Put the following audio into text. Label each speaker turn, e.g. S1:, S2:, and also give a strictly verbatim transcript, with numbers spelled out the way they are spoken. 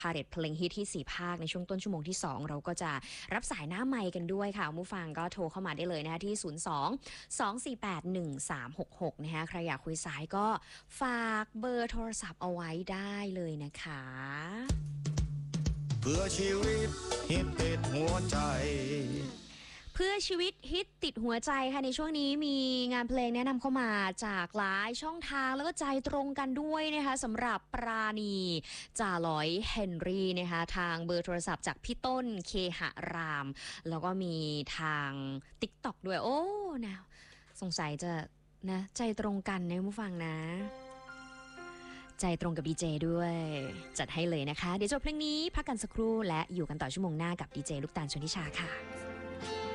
S1: พาเหรดเพลงฮิตที่สี่ภาคในช่วงต้นชั่วโมงที่สองเราก็จะรับสายหน้าไมค์กันด้วยค่ะผู้ฟังก็โทรเข้ามาได้เลยนะคะที่ศูนย์ สอง สอง สี่ แปด หนึ่ง สาม หก หกนะคะใครอยากคุยสายก็ฝากเบอร์โทรศัพท์เอาไว้ได้เลยนะคะ
S2: เพื่อชีวิตฮิตติดหัวใจ
S1: เพื่อชีวิตฮิตติดหัวใจค่ะในช่วงนี้มีงานเพลงแนะนำเข้ามาจากหลายช่องทางแล้วก็ใจตรงกันด้วยนะคะสำหรับปราณีจ่าลอยเฮนรี่นะคะทางเบอร์โทรศัพท์จากพี่ต้นเคหรามแล้วก็มีทาง TikTok ด้วยโอ้นะสงสัยจะนะใจตรงกันนะผู้ฟังนะใจตรงกับดีเจด้วยจัดให้เลยนะคะเดี๋ยวจบเพลงนี้พักกันสักครู่และอยู่กันต่อชั่วโมงหน้ากับดีเจลูกตาลชนทิชาค่ะ